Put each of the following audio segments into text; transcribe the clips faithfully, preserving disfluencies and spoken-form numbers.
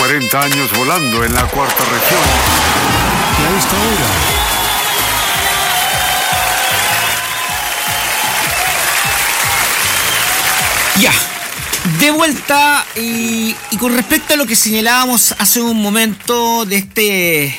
cuarenta años volando en la cuarta región. Y a esta hora... Ya, de vuelta y, y con respecto a lo que señalábamos hace un momento de este,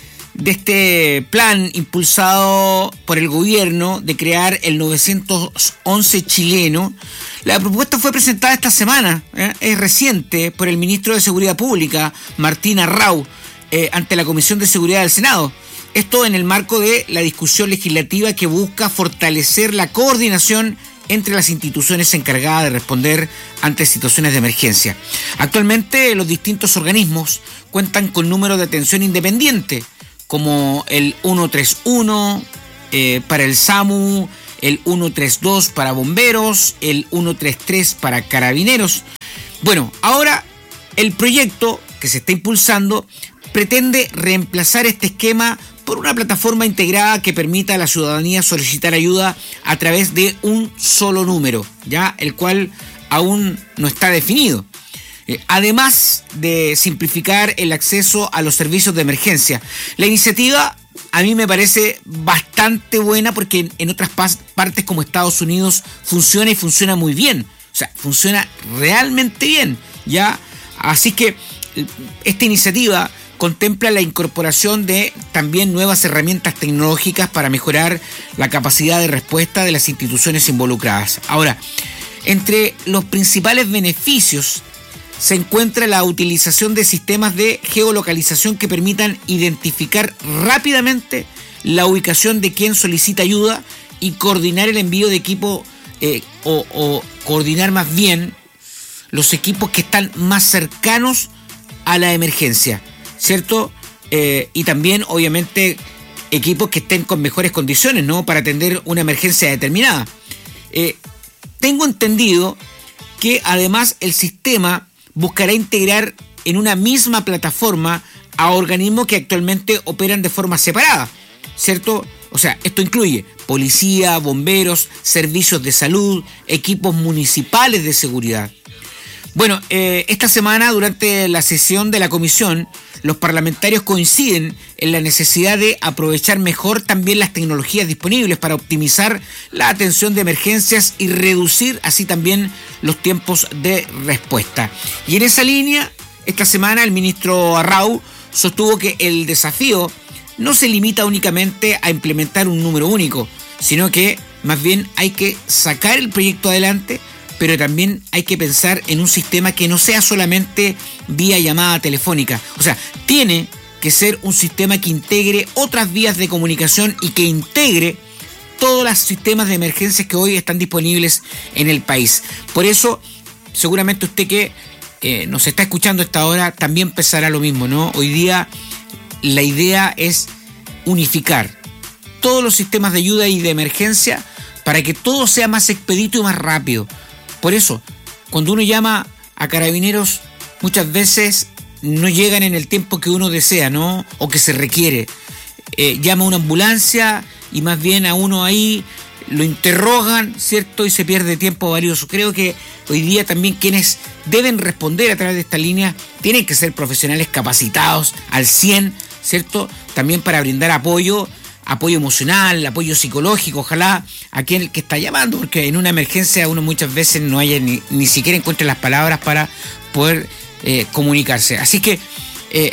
de este plan impulsado por el gobierno de crear el novecientos once chileno, la propuesta fue presentada esta semana, ¿eh? es reciente, por el ministro de Seguridad Pública, Martín Arrau, eh, ante la Comisión de Seguridad del Senado. Esto en el marco de la discusión legislativa que busca fortalecer la coordinación entre las instituciones encargadas de responder ante situaciones de emergencia. Actualmente los distintos organismos cuentan con números de atención independiente, como el ciento treinta y uno eh, para el SAMU, el ciento treinta y dos para bomberos, el ciento treinta y tres para carabineros. Bueno, ahora el proyecto que se está impulsando pretende reemplazar este esquema por una plataforma integrada que permita a la ciudadanía solicitar ayuda a través de un solo número, ya el cual aún no está definido. Eh, además de simplificar el acceso a los servicios de emergencia. La iniciativa a mí me parece bastante buena porque en, en otras pas- partes como Estados Unidos funciona y funciona muy bien. O sea, funciona realmente bien, ya. Así que esta iniciativa contempla la incorporación de también nuevas herramientas tecnológicas para mejorar la capacidad de respuesta de las instituciones involucradas. Ahora, entre los principales beneficios se encuentra la utilización de sistemas de geolocalización que permitan identificar rápidamente la ubicación de quien solicita ayuda y coordinar el envío de equipo eh, o, o coordinar más bien los equipos que están más cercanos a la emergencia, ¿cierto? Eh, y también, obviamente, equipos que estén con mejores condiciones, ¿no? Para atender una emergencia determinada. Eh, tengo entendido que además el sistema buscará integrar en una misma plataforma a organismos que actualmente operan de forma separada, ¿cierto? O sea, esto incluye policía, bomberos, servicios de salud, equipos municipales de seguridad. Bueno, eh, esta semana, durante la sesión de la comisión, los parlamentarios coinciden en la necesidad de aprovechar mejor también las tecnologías disponibles para optimizar la atención de emergencias y reducir así también los tiempos de respuesta. Y en esa línea, esta semana el ministro Arrau sostuvo que el desafío no se limita únicamente a implementar un número único, sino que más bien hay que sacar el proyecto adelante, pero también hay que pensar en un sistema que no sea solamente vía llamada telefónica. O sea, tiene que ser un sistema que integre otras vías de comunicación y que integre todos los sistemas de emergencias que hoy están disponibles en el país. Por eso, seguramente usted que eh, nos está escuchando a esta hora también pensará lo mismo, ¿no? Hoy día la idea es unificar todos los sistemas de ayuda y de emergencia para que todo sea más expedito y más rápido. Por eso, cuando uno llama a carabineros, muchas veces no llegan en el tiempo que uno desea, ¿no? O que se requiere. Eh, llama a una ambulancia y más bien a uno ahí lo interrogan, ¿cierto? Y se pierde tiempo valioso. Creo que hoy día también quienes deben responder a través de esta línea tienen que ser profesionales capacitados al cien, ¿cierto? También para brindar apoyo, apoyo emocional, apoyo psicológico, ojalá a quien que está llamando, porque en una emergencia uno muchas veces no haya ni, ni siquiera encuentra las palabras para poder eh, comunicarse. Así que eh,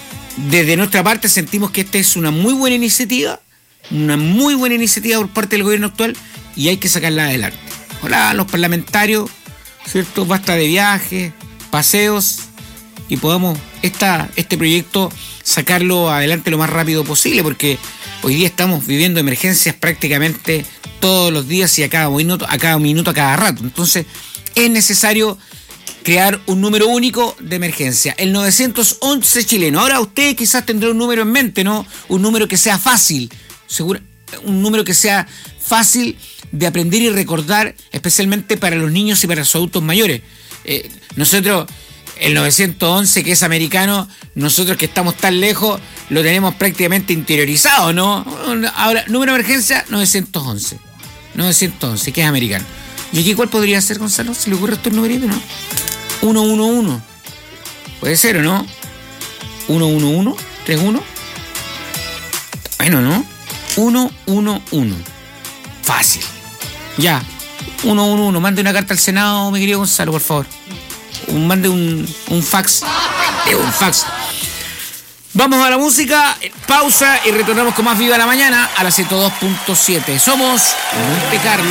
desde nuestra parte sentimos que esta es una muy buena iniciativa, una muy buena iniciativa por parte del gobierno actual y hay que sacarla adelante. Ojalá los parlamentarios, ¿cierto? Basta de viajes, paseos y podamos esta, este proyecto sacarlo adelante lo más rápido posible, porque hoy día estamos viviendo emergencias prácticamente todos los días y a cada minuto, a cada minuto, a cada rato. Entonces, es necesario crear un número único de emergencia, el novecientos once chileno. Ahora usted quizás tendrá un número en mente, ¿no? Un número que sea fácil, seguro, un número que sea fácil de aprender y recordar, especialmente para los niños y para los adultos mayores. Eh, nosotros... El novecientos once, que es americano, nosotros que estamos tan lejos, lo tenemos prácticamente interiorizado, ¿no? Ahora, número de emergencia, novecientos once. novecientos once, que es americano. ¿Y aquí cuál podría ser, Gonzalo? ¿Se le ocurre esto el numerito, no? ciento once. Puede ser, ¿o no? uno uno uno tres uno. Bueno, ¿no? uno uno uno. Fácil. Ya. uno uno uno. Mande una carta al Senado, mi querido Gonzalo, por favor. Un, mande un, un fax. Eh, un fax. Vamos a la música, pausa y retornamos con más Viva la Mañana a las ciento dos punto siete. Somos Monte Carlo.